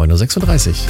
9.36 Uhr.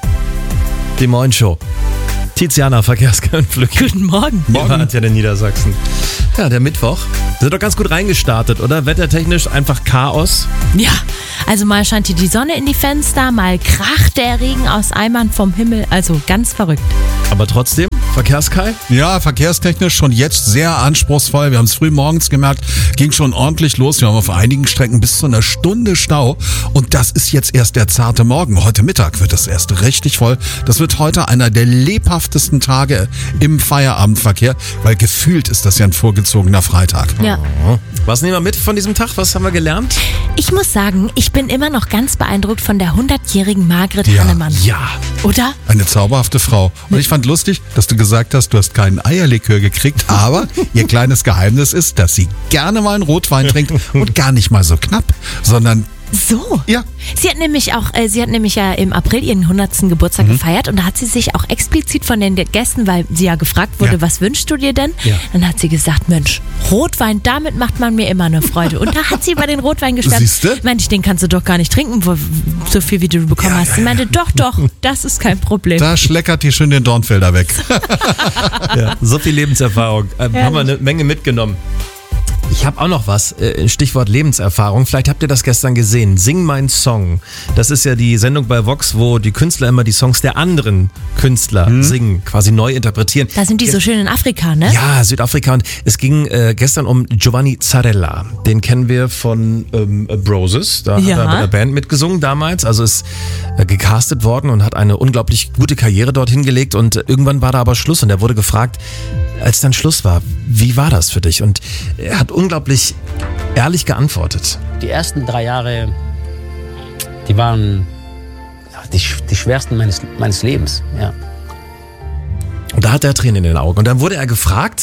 Die Morgenshow. Tiziana, Verkehrskernpflück. Guten Morgen. Morgen hat ja der Niedersachsen. Ja, der Mittwoch. Wir sind doch ganz gut reingestartet, oder? Wettertechnisch einfach Chaos. Ja, also mal scheint hier die Sonne in die Fenster, mal kracht der Regen aus Eimern vom Himmel. Also ganz verrückt. Aber trotzdem, Verkehrskai? Ja, verkehrstechnisch schon jetzt sehr anspruchsvoll. Wir haben es früh morgens gemerkt, ging schon ordentlich los. Wir haben auf einigen Strecken bis zu einer Stunde Stau. Und das ist jetzt erst der zarte Morgen. Heute Mittag wird es erst richtig voll. Das wird heute einer der lebhaftesten Tage im Feierabendverkehr, weil gefühlt ist das ja ein vorgezogener Freitag. Ja. Was nehmen wir mit von diesem Tag? Was haben wir gelernt? Ich muss sagen, ich bin immer noch ganz beeindruckt von der 100-jährigen Margret Ja. Hannemann. Ja. Oder? Eine zauberhafte Frau. Und ich fand lustig, dass du gesagt hast, du hast keinen Eierlikör gekriegt, aber ihr kleines Geheimnis ist, dass sie gerne mal einen Rotwein trinkt und gar nicht mal so knapp, sondern So. ja. Sie hat nämlich ja im April ihren 100. Geburtstag gefeiert und da hat sie sich auch explizit von den Gästen, weil sie ja gefragt wurde, Ja. was wünschst du dir denn? Ja. Dann hat sie gesagt, Mensch, Rotwein, damit macht man mir immer eine Freude. Und da hat sie über den Rotwein geschwärmt. Siehste? Meinte ich, den kannst du doch gar nicht trinken, so viel wie du bekommen hast. Sie meinte, doch, das ist kein Problem. Da schleckert die schön den Dornfelder weg. Ja, so viel Lebenserfahrung. Haben wir eine Menge mitgenommen. Ich habe auch noch was, Stichwort Lebenserfahrung. Vielleicht habt ihr das gestern gesehen. Sing mein Song. Das ist ja die Sendung bei Vox, wo die Künstler immer die Songs der anderen Künstler singen, quasi neu interpretieren. Da sind die so schön in Afrika, ne? Ja, Südafrika. Und es ging gestern um Giovanni Zarella. Den kennen wir von Broses. Da Ja. hat er mit der Band mitgesungen damals. Also ist gecastet worden und hat eine unglaublich gute Karriere dort hingelegt. Und irgendwann war da aber Schluss. Und er wurde gefragt, als dann Schluss war, wie war das für dich? Und er hat unglaublich ehrlich geantwortet. Die ersten 3 Jahre, die waren die schwersten meines Lebens. Ja. Und da hat er Tränen in den Augen. Und dann wurde er gefragt,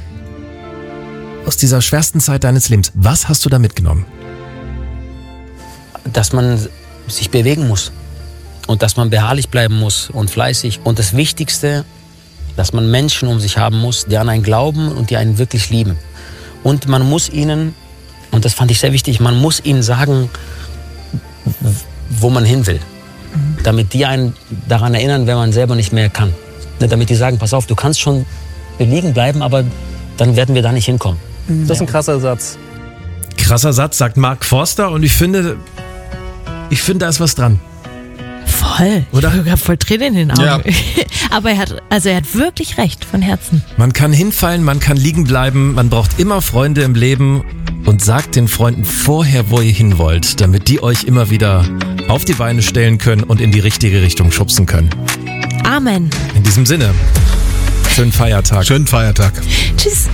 aus dieser schwersten Zeit deines Lebens, was hast du da mitgenommen? Dass man sich bewegen muss und dass man beharrlich bleiben muss und fleißig. Und das Wichtigste, dass man Menschen um sich haben muss, die an einen glauben und die einen wirklich lieben. Und man muss ihnen, und das fand ich sehr wichtig, man muss ihnen sagen, wo man hin will. Damit die einen daran erinnern, wenn man selber nicht mehr kann. Damit die sagen, pass auf, du kannst schon liegen bleiben, aber dann werden wir da nicht hinkommen. Das ist ein krasser Satz. Krasser Satz, sagt Mark Forster. Und ich finde, da ist was dran. Voll. Oder? Ich habe voll Tränen in den Augen. Ja. Aber er hat wirklich recht, von Herzen. Man kann hinfallen, man kann liegen bleiben, man braucht immer Freunde im Leben und sagt den Freunden vorher, wo ihr hin wollt, damit die euch immer wieder auf die Beine stellen können und in die richtige Richtung schubsen können. Amen. In diesem Sinne, schönen Feiertag. Schönen Feiertag. Tschüss.